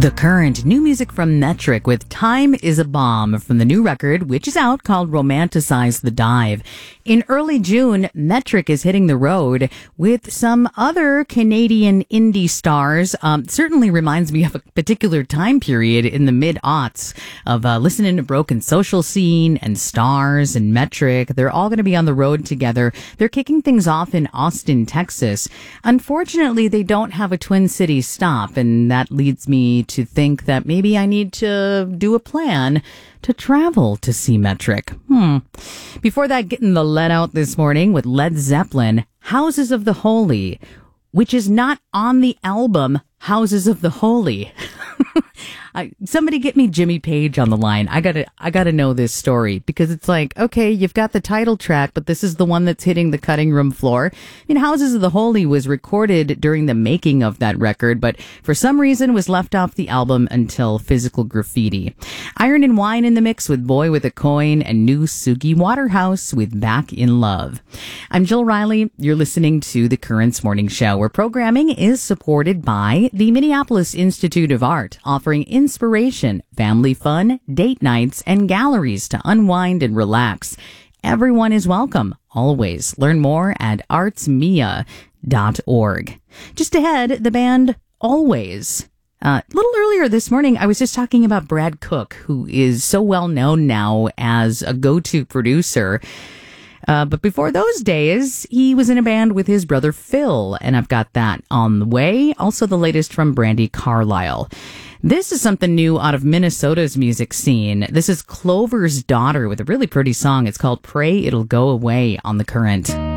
The Current, new music from Metric with Time is a Bomb from the new record, which is out, called Romanticize the Dive. In early June, Metric is hitting the road with some other Canadian indie stars. Certainly reminds me of a particular time period in the mid-aughts of listening to Broken Social Scene and Stars and Metric. They're all going to be on the road together. They're kicking things off in Austin, Texas. Unfortunately, they don't have a Twin Cities stop, and that leads me to think that maybe I need to do a plan to travel to see Metric. Before that, getting the let out this morning with Led Zeppelin, Houses of the Holy, which is not on the album Houses of the Holy. Somebody get me Jimmy Page on the line. I gotta know this story, because it's like, okay, you've got the title track, but this is the one that's hitting the cutting room floor. I mean, Houses of the Holy was recorded during the making of that record, but for some reason was left off the album until Physical Graffiti. Iron and Wine in the mix with Boy with a Coin, and new Suki Waterhouse with Back in Love. I'm Jill Riley. You're listening to The Currents Morning Show, where programming is supported by the Minneapolis Institute of Art, offering inspiration, family fun, date nights, and galleries to unwind and relax. Everyone is welcome, always. Learn more at artsmia.org. Just ahead, the band Always. A little earlier this morning, I was just talking about Brad Cook, who is so well known now as a go-to producer. But before those days, he was in a band with his brother Phil, and I've got that on the way. Also, the latest from Brandi Carlile. This is something new out of Minnesota's music scene. This is Clover's Daughter with a really pretty song. It's called Pray It'll Go Away on The Current.